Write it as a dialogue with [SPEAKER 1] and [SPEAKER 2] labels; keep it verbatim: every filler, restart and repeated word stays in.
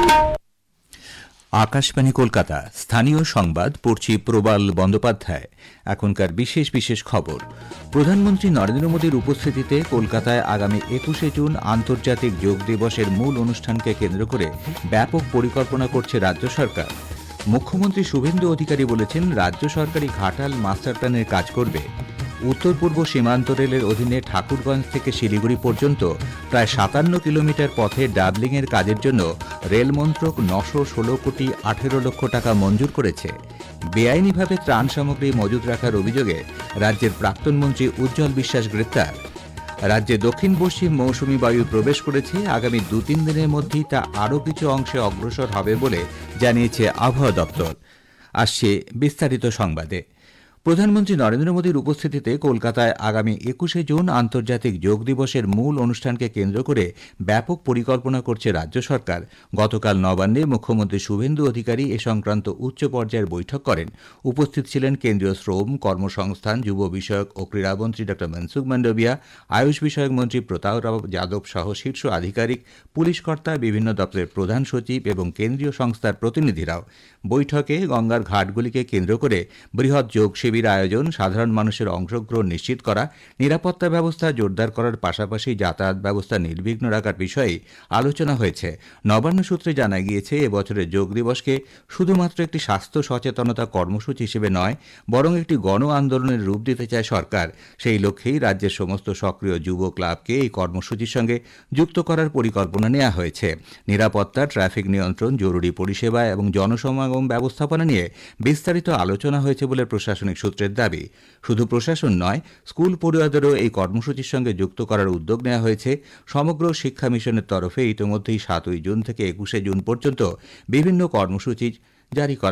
[SPEAKER 1] আকাশবাণী কলকাতা, স্থানীয় সংবাদ পড়ছি প্রবাল বন্দ্যোপাধ্যায়। এখনকার বিশেষ বিশেষ খবর। প্রধানমন্ত্রী নরেন্দ্র মোদীর উপস্থিতিতে কলকাতায় আগামী একুশে জুন আন্তর্জাতিক যোগ দিবসের মূল অনুষ্ঠানকে কেন্দ্র করে ব্যাপক পরিকল্পনা করছে রাজ্য সরকার। মুখ্যমন্ত্রী শুভেন্দু অধিকারী বলেছেন, রাজ্য সরকারি ঘাটাল মাস্টার প্ল্যানের কাজ করবে। উত্তর পূর্ব সীমান্ত রেলের অধীনে ঠাকুরগঞ্জ থেকে শিলিগুড়ি পর্যন্ত প্রায় সাতান্ন কিলোমিটার পথে ডাবলিংয়ের কাজের জন্য রেল মন্ত্রক নশো ষোলো কোটি আঠেরো লক্ষ টাকা মঞ্জুর করেছে। বেআইনিভাবে ত্রাণ সামগ্রী মজুত রাখার অভিযোগে রাজ্যের প্রাক্তন মন্ত্রী উজ্জ্বল বিশ্বাস গ্রেপ্তার। রাজ্যে দক্ষিণ পশ্চিম মৌসুমী বায়ু প্রবেশ করেছে। আগামী দু তিন দিনের মধ্যেই তা আরও কিছু অংশে অগ্রসর হবে বলে জানিয়েছে আবহাওয়া দপ্তর। আসছে বিস্তারিত সংবাদে। প্রধানমন্ত্রী নরেন্দ্র মোদীর উপস্থিতিতে কলকাতায় আগামী একুশে জুন আন্তর্জাতিক যোগ দিবসের মূল অনুষ্ঠানকে কেন্দ্র করে ব্যাপক পরিকল্পনা করছে রাজ্য সরকার। গতকাল নবান্নে মুখ্যমন্ত্রী শুভেন্দু অধিকারী এ সংক্রান্ত উচ্চ পর্যায়ের বৈঠক করেন। উপস্থিত ছিলেন কেন্দ্রীয় শ্রম, কর্মসংস্থান, যুব বিষয়ক ও ক্রীড়ামন্ত্রী ড মনসুখ মান্ডভিয়া, আয়ুষ বিষয়ক মন্ত্রী প্রতাপরাও যাদব সহ শীর্ষ আধিকারিক, পুলিশ কর্তা, বিভিন্ন দপ্তরের প্রধান সচিব এবং কেন্দ্রীয় সংস্থার প্রতিনিধিরাও। বৈঠকে গঙ্গার ঘাটগুলিকে কেন্দ্র করে বৃহৎ যোগ শিবির আয়োজন, সাধারণ মানুষের অংশগ্রহণ নিশ্চিত করা, নিরাপত্তা ব্যবস্থা জোরদার করার পাশাপাশি যাতায়াত ব্যবস্থা নির্বিঘ্ন রাখার বিষয়ে আলোচনা হয়েছে। নবান্ন সূত্রে জানা গিয়েছে, এবছরের যোগ দিবসকে শুধুমাত্র একটি স্বাস্থ্য সচেতনতা কর্মসূচি হিসেবে নয়, বরং একটি গণ আন্দোলনের রূপ দিতে চায় সরকার। সেই লক্ষ্যেই রাজ্যের সমস্ত সক্রিয় যুব ক্লাবকে এই কর্মসূচির সঙ্গে যুক্ত করার পরিকল্পনা নেওয়া হয়েছে। নিরাপত্তা, ট্রাফিক নিয়ন্ত্রণ, জরুরি পরিষেবা এবং জনসমাগম ব্যবস্থাপনা নিয়ে বিস্তারিত আলোচনা হয়েছে বলে প্রশাসনিক সূত্রের দাবি। শুধু প্রশাসন নয়, স্কুল পড়ুয়াদেরও এই কর্মসূচির সঙ্গে যুক্ত করার উদ্যোগ নেওয়া হয়েছে। সমগ্র শিক্ষা মিশনের তরফে ইতিমধ্যেই সাতই জুন থেকে একুশে জুন পর্যন্ত বিভিন্ন কর্মসূচি জারি করা